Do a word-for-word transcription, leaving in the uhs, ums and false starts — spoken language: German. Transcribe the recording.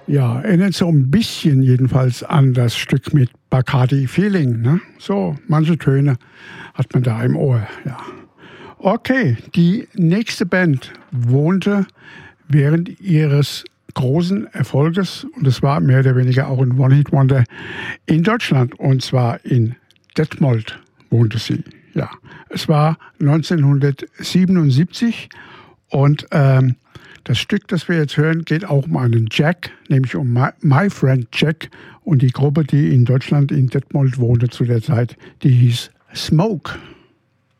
Ja, erinnert so ein bisschen jedenfalls an das Stück mit Bacardi Feeling. Ne? So, manche Töne hat man da im Ohr, ja. Okay, die nächste Band wohnte während ihres großen Erfolges, und es war mehr oder weniger auch ein One-Hit-Wonder, in Deutschland, und zwar in Detmold wohnte sie. Ja, es war neunzehnhundertsiebenundsiebzig und ähm, das Stück, das wir jetzt hören, geht auch um einen Jack, nämlich um My, My Friend Jack, und die Gruppe, die in Deutschland in Detmold wohnte zu der Zeit, die hieß Smoke.